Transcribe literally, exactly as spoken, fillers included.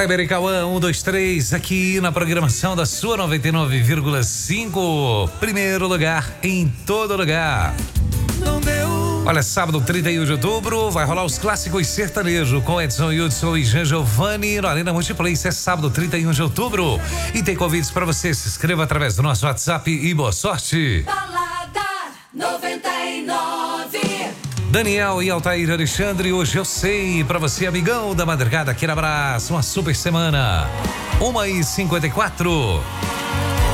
Ibericauã, um, dois, três, aqui na programação da sua noventa e nove vírgula cinco. Primeiro lugar em todo lugar. Não deu. Olha, sábado, trinta e um de outubro, vai rolar os clássicos sertanejo com Edson Hudson e Jean Giovanni no Arena Multiplex. É sábado, trinta e um de outubro. E tem convites para você. Se inscreva através do nosso WhatsApp e boa sorte. Balada noventa e nove. Daniel e Altair Alexandre, hoje eu sei, pra você, amigão da madrugada, aquele abraço, uma super semana. Uma e cinquenta e quatro.